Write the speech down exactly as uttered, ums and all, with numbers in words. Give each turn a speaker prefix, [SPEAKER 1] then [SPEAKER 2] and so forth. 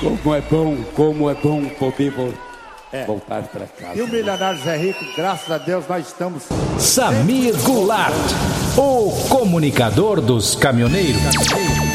[SPEAKER 1] Como é bom, como é bom poder voltar. É. Voltar para casa.
[SPEAKER 2] E o Milionário Zé Rico, graças a Deus, nós estamos...
[SPEAKER 3] Samir Goulart, o comunicador dos caminhoneiros.